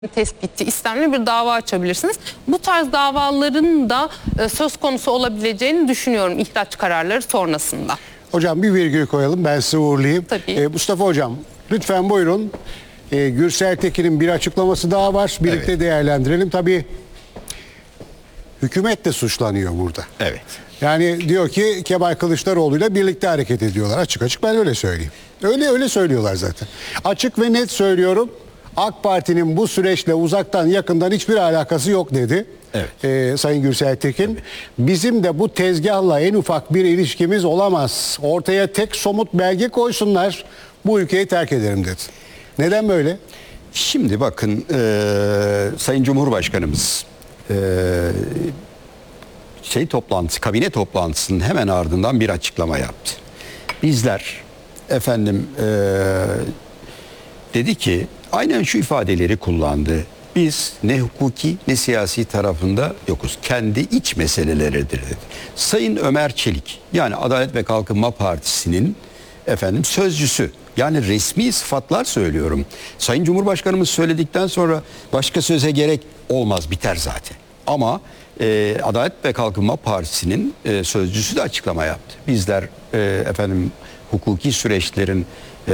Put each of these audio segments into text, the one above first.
tespiti istemli bir dava açabilirsiniz. Bu tarz davaların da söz konusu olabileceğini düşünüyorum ihraç kararları sonrasında. Hocam bir virgül koyalım, ben sizi uğurlayayım. Tabii. Mustafa Hocam lütfen buyurun. Gürsel Tekin'in bir açıklaması daha var. Birlikte değerlendirelim. Tabii hükümet de suçlanıyor burada. Evet. Yani diyor ki Kemal Kılıçdaroğlu'yla birlikte hareket ediyorlar. Açık açık ben öyle söyleyeyim. Öyle söylüyorlar zaten. Açık ve net söylüyorum. AK Parti'nin bu süreçle uzaktan yakından hiçbir alakası yok dedi. Evet. Sayın Gürsel Tekin. Bizim de bu tezgahla en ufak bir ilişkimiz olamaz. Ortaya tek somut belge koysunlar. Bu ülkeyi terk ederim dedi. Neden böyle? Şimdi bakın Sayın Cumhurbaşkanımız kabine toplantısının hemen ardından bir açıklama yaptı. Bizler dedi ki aynen şu ifadeleri kullandı. Biz ne hukuki ne siyasi tarafında yokuz. Kendi iç meseleleridir dedi. Sayın Ömer Çelik, yani Adalet ve Kalkınma Partisi'nin sözcüsü, yani resmi sıfatlar söylüyorum. Sayın Cumhurbaşkanımız söyledikten sonra başka söze gerek olmaz, biter zaten. Ama Adalet ve Kalkınma Partisi'nin sözcüsü de açıklama yaptı. Bizler hukuki süreçlerin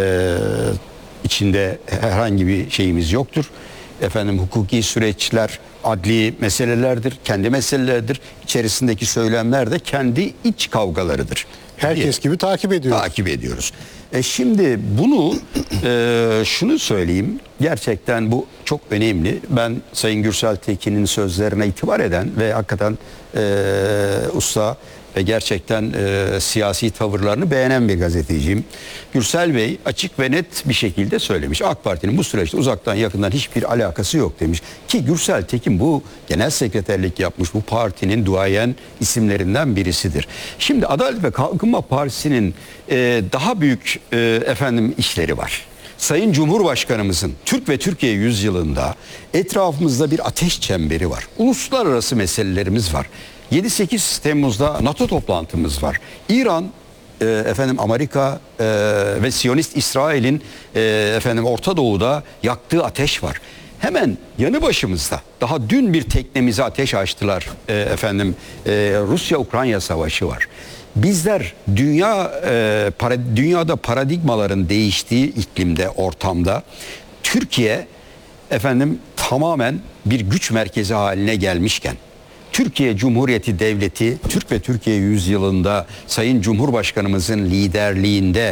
içinde herhangi bir şeyimiz yoktur. Hukuki süreçler adli meselelerdir, kendi meseleleridir. İçerisindeki söylemler de kendi iç kavgalarıdır. Herkes gibi takip ediyoruz. Takip ediyoruz. Şimdi bunu şunu söyleyeyim. Gerçekten bu çok önemli. Ben Sayın Gürsel Tekin'in sözlerine itibar eden ve hakikaten usta ve gerçekten siyasi tavırlarını beğenen bir gazeteciyim. Gürsel Bey açık ve net bir şekilde söylemiş. AK Parti'nin bu süreçte uzaktan yakından hiçbir alakası yok demiş. Ki Gürsel Tekin bu genel sekreterlik yapmış, bu partinin duayen isimlerinden birisidir. Şimdi Adalet ve Kalkınma Partisi'nin daha büyük işleri var. Sayın Cumhurbaşkanımızın Türk ve Türkiye yüzyılında etrafımızda bir ateş çemberi var. Uluslararası meselelerimiz var. 7-8 Temmuz'da NATO toplantımız var. İran, Amerika ve Siyonist İsrail'in Orta Doğu'da yaktığı ateş var. Hemen yanı başımızda daha dün bir teknemize ateş açtılar. Rusya-Ukrayna savaşı var. Bizler dünyada paradigmaların değiştiği iklimde, ortamda Türkiye tamamen bir güç merkezi haline gelmişken, Türkiye Cumhuriyeti Devleti, Türk ve Türkiye yüzyılında Sayın Cumhurbaşkanımızın liderliğinde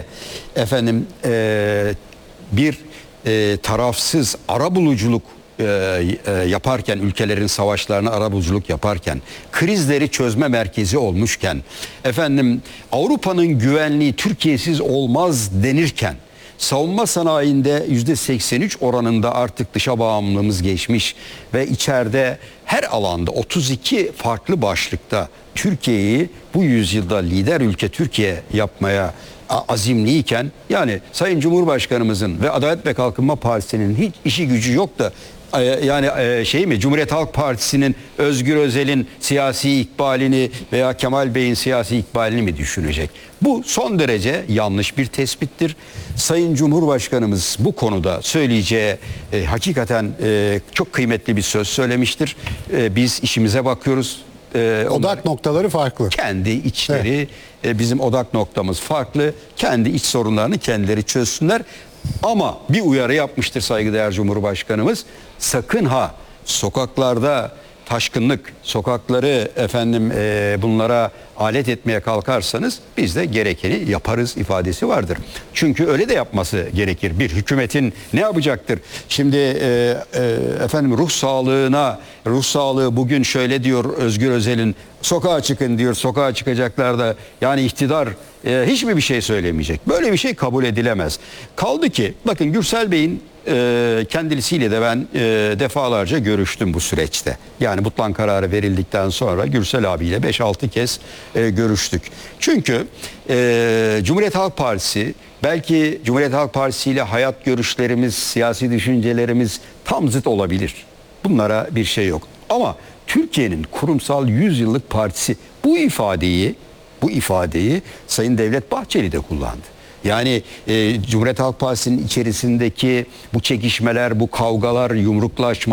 bir tarafsız arabuluculuk yaparken, ülkelerin savaşlarına arabuluculuk yaparken, krizleri çözme merkezi olmuşken, Avrupa'nın güvenliği Türkiye'siz olmaz denirken, savunma sanayinde %83 oranında artık dışa bağımlılığımız geçmiş ve içeride her alanda 32 farklı başlıkta Türkiye'yi bu yüzyılda lider ülke Türkiye yapmaya azimliyken, yani Sayın Cumhurbaşkanımızın ve Adalet ve Kalkınma Partisi'nin hiç işi gücü yok da Cumhuriyet Halk Partisi'nin Özgür Özel'in siyasi ikbalini veya Kemal Bey'in siyasi ikbalini mi düşünecek? Bu son derece yanlış bir tespittir. Sayın Cumhurbaşkanımız bu konuda söyleyeceği hakikaten çok kıymetli bir söz söylemiştir. Biz işimize bakıyoruz. Odak noktaları farklı. Kendi içleri, bizim odak noktamız farklı. Kendi iç sorunlarını kendileri çözsünler. Ama bir uyarı yapmıştır saygıdeğer Cumhurbaşkanımız. Sakın sokaklarda taşkınlık, sokakları bunlara alet etmeye kalkarsanız biz de gerekeni yaparız ifadesi vardır. Çünkü öyle de yapması gerekir. Bir hükümetin ne yapacaktır? Şimdi ruh sağlığı bugün şöyle diyor Özgür Özel'in, sokağa çıkın diyor, sokağa çıkacaklar da, yani iktidar hiç mi bir şey söylemeyecek? Böyle bir şey kabul edilemez. Kaldı ki bakın Gürsel Bey'in kendisiyle de ben defalarca görüştüm bu süreçte. Yani Butlan kararı verildikten sonra Gürsel abiyle 5-6 kez görüştük. Çünkü Cumhuriyet Halk Partisi, belki Cumhuriyet Halk Partisi ile hayat görüşlerimiz, siyasi düşüncelerimiz tam zıt olabilir. Bunlara bir şey yok. Ama Türkiye'nin kurumsal 100 yıllık partisi bu ifadeyi Sayın Devlet Bahçeli de kullandı. Yani Cumhuriyet Halk Partisi'nin içerisindeki bu çekişmeler, bu kavgalar, yumruklaşma